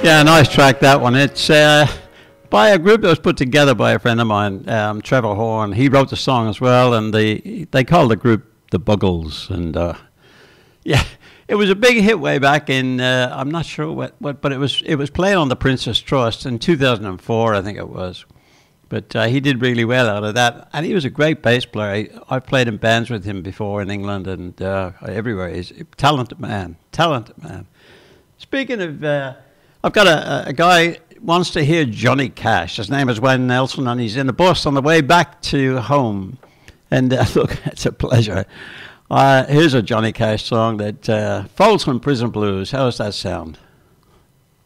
Yeah, nice track, that one. It's by a group that was put together by a friend of mine, Trevor Horn. He wrote the song as well, and they called the group the Buggles. And yeah, it was a big hit way back in, I'm not sure what, but it was played on the Princess Trust in 2004, I think it was. But he did really well out of that, and he was a great bass player. I've played in bands with him before in England and everywhere. He's a talented man, talented man. Speaking of, I've got a guy wants to hear Johnny Cash. His name is Wayne Nelson, and he's in the bus on the way back to home. And look, it's a pleasure. Here's a Johnny Cash song that Folsom Prison Blues. How does that sound?